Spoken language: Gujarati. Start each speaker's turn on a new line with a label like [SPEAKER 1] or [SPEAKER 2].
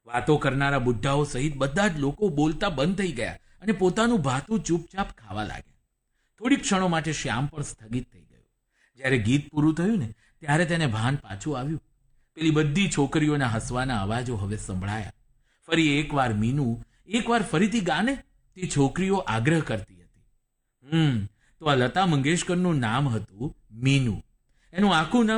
[SPEAKER 1] વાતો કરનારા બુઢ્ઢાઓ સહિત બધા જ લોકો બોલતા બંધ થઈ ગયા અને પોતાનું ભાતું ચૂપચાપ ખાવા લાગ્યા. થોડી ક્ષણો માટે શ્યામ પણ સ્થગિત થઈ ગયો. જ્યારે ગીત પૂરું થયું ને ત્યારે તેને ભાન પાછું આવ્યું. પેલી બધી છોકરીઓના હસવાના અવાજો હવે સંભળાયા. ફરી એકવાર મીનુ, એકવાર ફરીથી ગાને, તે છોકરીઓ આગ્રહ કરતી હતી. તો આ લતા મંગેશકરનું નામ હતું મીનુ. એનું આખું નામ